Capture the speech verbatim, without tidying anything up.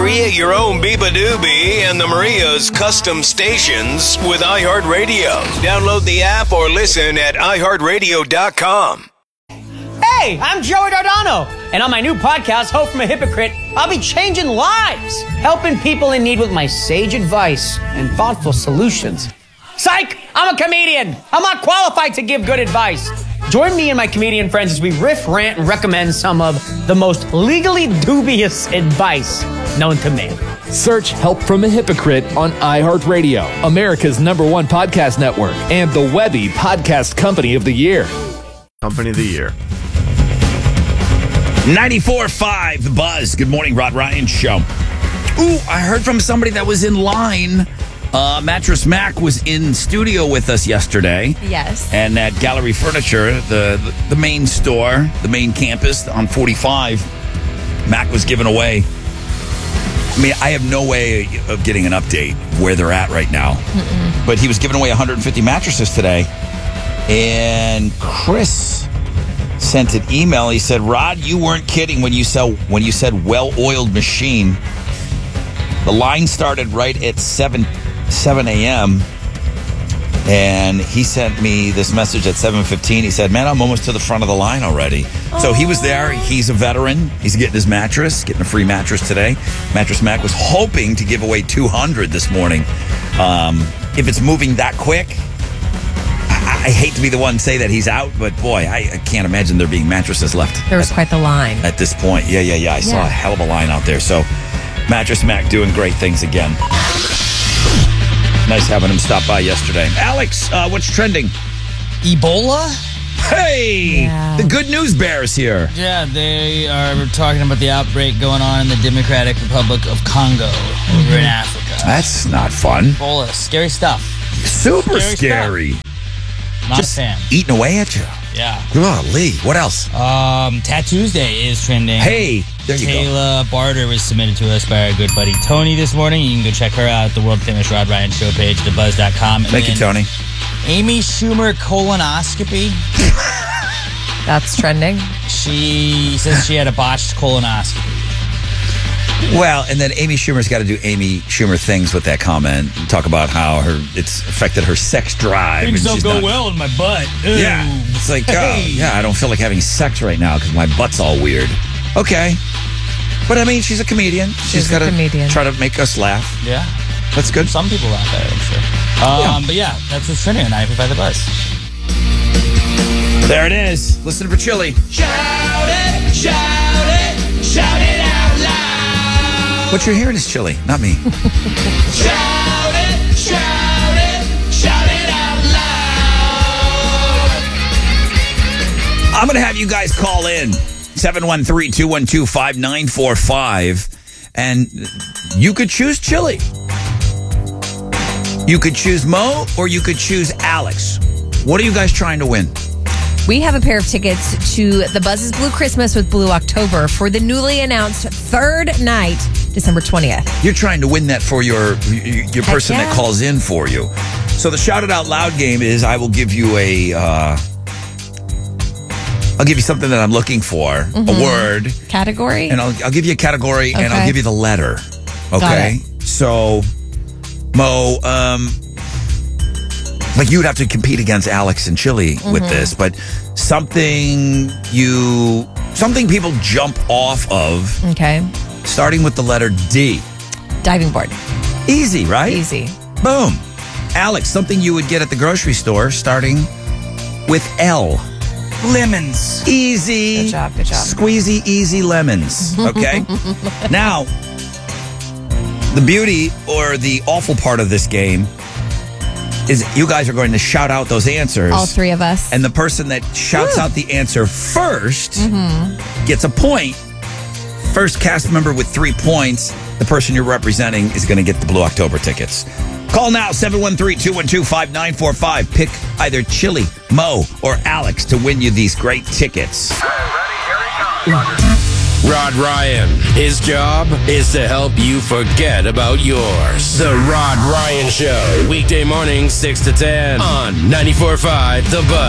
Create your own Beeba-Doobie and the Maria's custom stations with iHeartRadio. Download the app or listen at i heart radio dot com. Hey, I'm Joey Dardano, and on my new podcast, Hope from a Hypocrite, I'll be changing lives, helping people in need with my sage advice and thoughtful solutions. Psych! I'm a comedian. I'm not qualified to give good advice. Join me and my comedian friends as we riff, rant, and recommend some of the most legally dubious advice known to man. Search Help from a Hypocrite on iHeartRadio, America's number one podcast network, and the Webby Podcast Company of the Year. Company of the Year. ninety-four point five The Buzz. Good morning, Rod Ryan Show. Ooh, I heard from somebody that was in line. Uh, Mattress Mac was in studio with us yesterday. Yes. And at Gallery Furniture, the, the, the main store, the main campus on forty-five, Mac was giving away. I mean, I have no way of getting an update where they're at right now. Mm-mm. But he was giving away one hundred fifty mattresses today. And Chris sent an email. He said, Rod, you weren't kidding when you said, when you said well-oiled machine. The line started right at seven a.m. And he sent me this message at seven fifteen. He said, man, I'm almost to the front of the line already. Aww. So he was there. He's a veteran. He's getting his mattress, getting a free mattress today. Mattress Mac was hoping to give away two hundred this morning. Um, if it's moving that quick, I, I hate to be the one to say that he's out, but boy, I, I can't imagine there being mattresses left. There was at, quite the line. At this point. Yeah, yeah, yeah. I yeah. saw a hell of a line out there. So Mattress Mac doing great things again. Nice having him stop by yesterday. Alex, uh, what's trending? Ebola? Hey! Yeah. The good news bears here. Yeah, they are talking about the outbreak going on in the Democratic Republic of Congo mm-hmm. over in Africa. That's not fun. Ebola. Scary stuff. Super scary. scary. Not Just a fan. Eating away at you. Yeah. Oh, Lee, what else? Um, Tattoos Day is trending. Hey, there you Kayla go. Barter was submitted to us by our good buddy Tony this morning. You can go check her out at the world famous Rod Ryan Show page, the buzz dot com. Thank you, Tony. Amy Schumer colonoscopy. That's trending. She says she had a botched colonoscopy. Well, and then Amy Schumer's got to do Amy Schumer things with that comment and talk about how her it's affected her sex drive. Things and don't she's go not, well in my butt. Ew. Yeah. It's like, Hey. oh, yeah, I don't feel like having sex right now because my butt's all weird. Okay. But, I mean, she's a comedian. She's, she's got to try to make us laugh. Yeah. That's good. Some people laugh at it, I'm sure. Um, yeah. But, yeah, that's what's trending on ninety-five The Buzz. There it is. Listen for Chili. Shout it, shout it, shout it out loud. What you're hearing is Chili, not me. Shout it, shout it, shout it out loud. I'm going to have you guys call in. seven one three, two one two, five nine four five. And you could choose Chili. You could choose Mo or you could choose Alex. What are you guys trying to win? We have a pair of tickets to the Buzz's Blue Christmas with Blue October for the newly announced third night, December twentieth. You're trying to win that for your your person yeah. that calls in for you. So the Shout It Out Loud game is I will give you a, uh, I'll give you something that I'm looking for, mm-hmm. a word. Category? And I'll, I'll give you a category okay. and I'll give you the letter. Okay? So, Mo, um... like, you'd have to compete against Alex and Chili mm-hmm. with this, but something you, something people jump off of. Okay. Starting with the letter D. Diving board. Easy, right? Easy. Boom. Alex, something you would get at the grocery store starting with L. Lemons. Easy. Good job, good job. Squeezy, easy lemons. Okay? Now, the beauty or the awful part of this game is you guys are going to shout out those answers. All three of us. And the person that shouts Woo. out the answer first mm-hmm. gets a point. First cast member with three points, the person you're representing is going to get the Blue October tickets. Call now, seven one three, two one two, five nine four five. Pick either Chili, Mo, or Alex to win you these great tickets. Rod Ryan. His job is to help you forget about yours. The Rod Ryan Show. Weekday mornings, six to ten on ninety-four point five The Buzz.